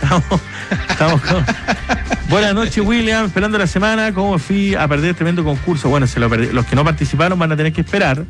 Estamos con... Buenas noches, William, esperando la semana. ¿Cómo fui a perder tremendo concurso? Bueno, se lo perdí. Los que no participaron van a tener que esperar.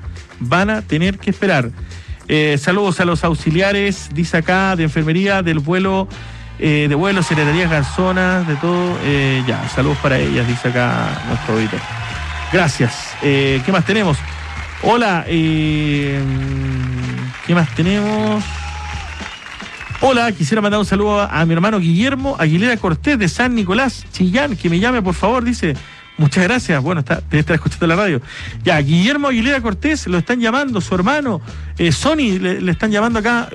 Saludos a los auxiliares, dice acá, de enfermería, del vuelo, de vuelo, secretarías garzonas, de todo. Saludos para ellas, dice acá nuestro auditor. Gracias. ¿Qué más tenemos? Hola, ¿qué más tenemos? Hola, quisiera mandar un saludo a mi hermano Guillermo Aguilera Cortés de San Nicolás, Chillán, que me llame por favor, dice. Muchas gracias. Bueno, debe estar escuchando la radio. Ya, Guillermo Aguilera Cortés, lo están llamando, su hermano. Sony, le están llamando acá.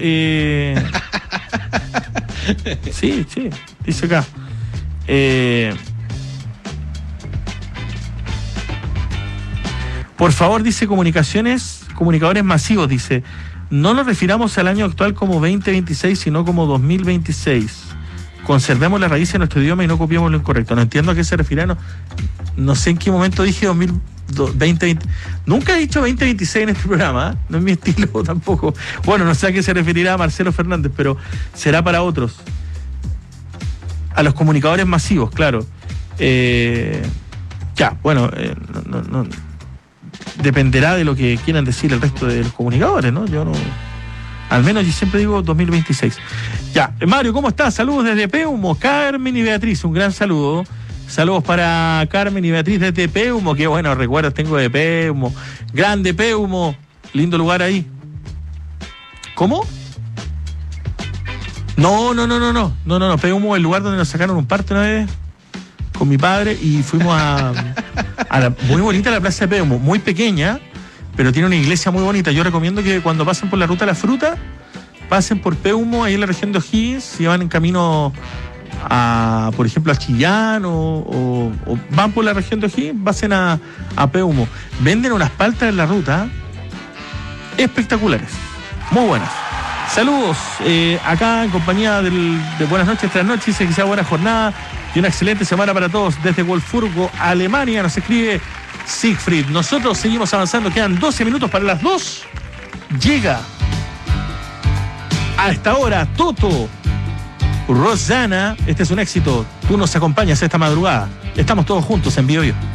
Sí, dice acá. Por favor, dice comunicadores masivos, dice. No nos refiramos al año actual como 2026, sino como 2026. Conservemos la raíz de nuestro idioma y no copiemos lo incorrecto. No entiendo a qué se refiere. No sé en qué momento dije 2020. Nunca he dicho 2026 en este programa, ¿eh? No es mi estilo tampoco. Bueno, no sé a qué se referirá Marcelo Fernández, pero será para otros. A los comunicadores masivos, claro. No. Dependerá de lo que quieran decir el resto de los comunicadores, ¿no? Yo no... Al menos yo siempre digo 2026. Ya, Mario, ¿cómo estás? Saludos desde Peumo, Carmen y Beatriz, un gran saludo. Saludos para Carmen y Beatriz desde Peumo, qué buenos recuerdos tengo de Peumo. Grande Peumo, lindo lugar ahí. ¿Cómo? No, Peumo es el lugar donde nos sacaron un parto una vez con mi padre y fuimos muy bonita la plaza de Peumo, muy pequeña, pero tiene una iglesia muy bonita. Yo recomiendo que cuando pasen por la ruta de la fruta, pasen por Peumo, ahí en la región de O'Higgins, si van en camino por ejemplo, a Chillán o van por la región de O'Higgins, pasen a Peumo. Venden unas paltas en la ruta espectaculares, muy buenas. Saludos, acá en compañía de Buenas noches, tras noches, dice que sea buena jornada y una excelente semana para todos. Desde Wolfsburgo, Alemania, nos escribe Siegfried. Nosotros seguimos avanzando, quedan 12 minutos para las 2. Llega a esta hora Toto, Rosana. Este es un éxito. Tú nos acompañas esta madrugada. Estamos todos juntos en Bio Bio.